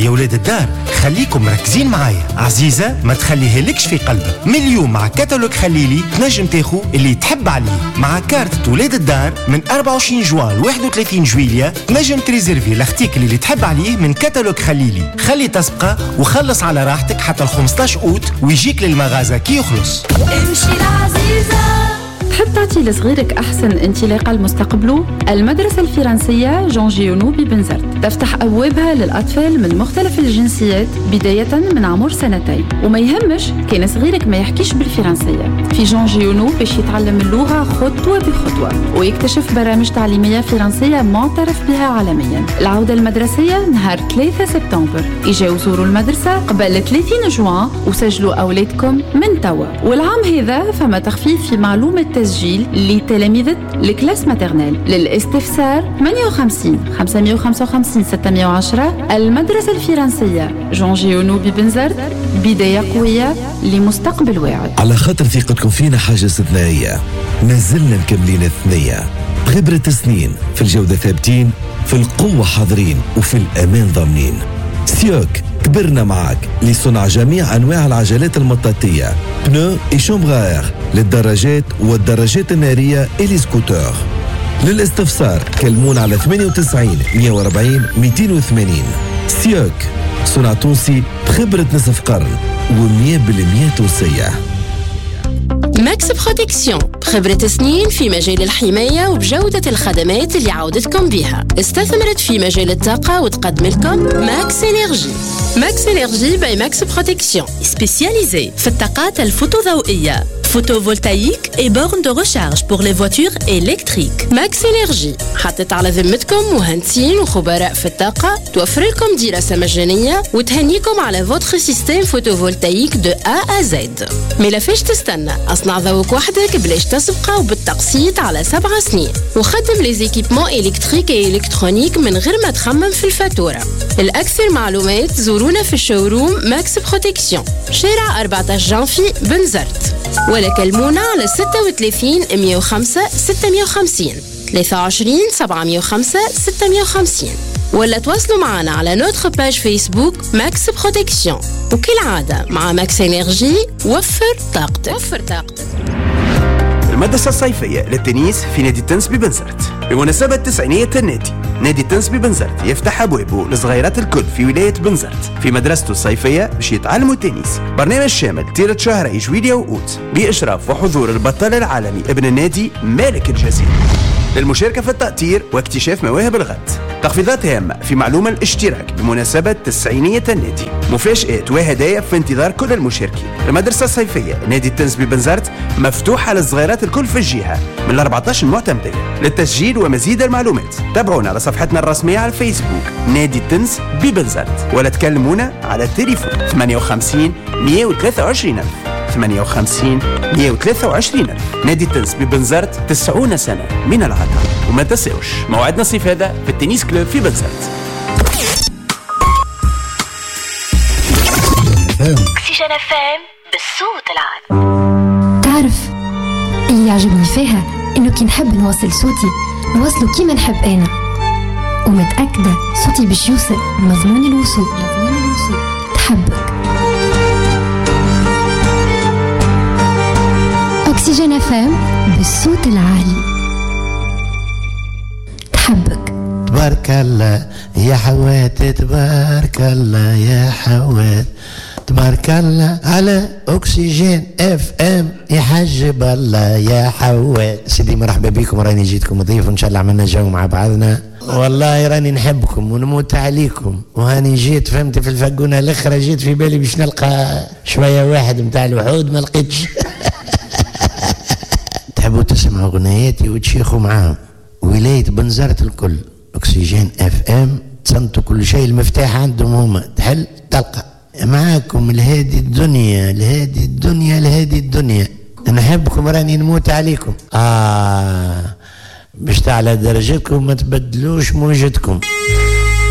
يا ولاد الدار خليكم مركزين معايا. عزيزة ما تخليها لكش في قلبك. من اليوم مع كتالوج خليلي تنجم تاخو اللي تحب عليه. مع كارت ولاد الدار من 24 جوان ل 31 جويلية تنجم تريزيرفي الارتيكل اللي تحب عليه من كتالوج خليلي. خلي تسبقه وخلص على راحتك حتى 15 أوت ويجيك للمغازة كي يخلص. امشي العزيزة. تحب تعطي لصغيرك أحسن انطلاقة لمستقبله؟ المدرسة الفرنسية جون جيونو ببنزرت تفتح أبوابها للأطفال من مختلف الجنسيات بداية من عمر 2 سنين. وما يهمش كان صغيرك ما يحكيش بالفرنسية، في جون جيونو باش يتعلم اللغة خطوة بخطوة ويكتشف برامج تعليمية فرنسية معترف بها عالميا. العودة المدرسية نهار 3 سبتمبر. اجاو زوروا المدرسة قبل 30 جوان وسجلوا أولادكم من توا. والعام هذا فما تخفيض في معلومة تسجيل لتلاميذ الكلاس ماترنال. للاستفسار 58 555 610. المدرسة الفرنسية جون جيونو ببنزرت، بداية قوية لمستقبل واعد. على خاطر ثقتكم فينا حاجة استثنائية، ما زلنا مكملين الثنية. خبرة سنين في الجودة ثابتين، في القوة حاضرين، وفي الأمان ضامنين. سيوك كبرنا معك لصنع جميع أنواع العجلات المطاطية، بنو إي شومبغار للدراجات والدراجات النارية إلي سكوتر. للاستفسار كلمون على 98 140 280. سيوك صنع تونسي بخبرة نصف قرن و100% تونسية. ماكس بروتكسيون بخبرة سنين في مجال الحماية وبجودة الخدمات اللي عودتكم بها. استثمرت في مجال الطاقة وتقدم لكم ماكس إنرجي. ماكس إنرجي باي ماكس بروتكسيون سبيسياليزي في الطاقات الفوتوضوئية، photovoltaïque et bornes de recharge pour les voitures électriques. Max Energy حطت على ذمتكم مهندسين وخبراء في الطاقة توفر لكم دراسة مجانية وتهنيكم على votre système photovoltaïque de A à Z. ما فيش تستنى، أصنع ذوق وحدك بلاش تسبقه وبالتقسيط على 7 سنين، وخدم لي زيكيبمون إلكتريك و إلكترونيك من غير ما تخمم في الفاتورة. الأكثر معلومات زورونا في الشوروم ماكس بروتكسيون، شارع 14 جانفي بنزرت، ولا كلمونا على 36 105 650 23 705 650، ولا تواصلوا معنا على نوتر باج فيسبوك ماكس بروتكسيون. وكالعادة مع ماكس انرجي وفر طاقتك. المدرسة الصيفية للتنس في نادي التنس ببنزرت بمناسبة 900 النادي. نادي التنس ببنزرت يفتح أبوابه لصغيرات الكل في ولاية بنزرت في مدرسته الصيفية باش يتعلموا التنس. برنامج شامل طيلة شهري جويلية وأوت بإشراف وحضور البطل العالمي ابن النادي مالك الجزيري للمشاركة في التأطير واكتشاف مواهب الغد. تخفيضات هامة في معلومة الاشتراك بمناسبة 900 النادي. مفاجآت وهدايا في انتظار كل المشاركين. المدرسة الصيفية نادي التنس ببنزرت مفتوحة للصغيرات الكل في الجهة من 14 معتمدية. للتسجيل ومزيد المعلومات تابعونا على صفحتنا الرسمية على الفيسبوك نادي التنس ببنزرت، ولا تكلمونا على التليفون 58 123 ألف 58 123 ألف. نادي التنس ببنزرت 90 سنة من العطاء. وما تنسوش موعدنا الصيف هذا في التنس كلوب في بنزرت. أكسجين FM بالصوت العذب. تعرف اللي يعجبني فيها إنه كي نحب نوصل صوتي نوصله كيما نحب أنا، ومتأكدة صوتي باش يوصل مضمون الوصول. تحبك أكسجين FM بالصوت العالي. تحبك. تبارك الله يا حوات، تبارك الله يا حوات، تبارك الله على أكسجين FM يحجب الله يا حوات. سيدي مرحبا بكم، راني جيتكم ضيف وإن شاء الله عملنا جو مع بعضنا. والله راني نحبكم ونموت عليكم، وهاني جيت فهمت في الفقونة الأخرى جيت في بالي باش نلقى شوية واحد متاع الوحود ما لقيتش. تحبوا تسمعوا غنياتي وتشيخوا معاهم. ولاية بنزرت الكل أكسجين FM تصنتوا كل شيء، المفتاح عندهم هما، تحل تلقى معاكم. الهادي الدنيا الهادي الدنيا الهادي الدنيا، نحبكم راني نموت عليكم. باش تعلى درجتكم ما تبدلوش موجتكم.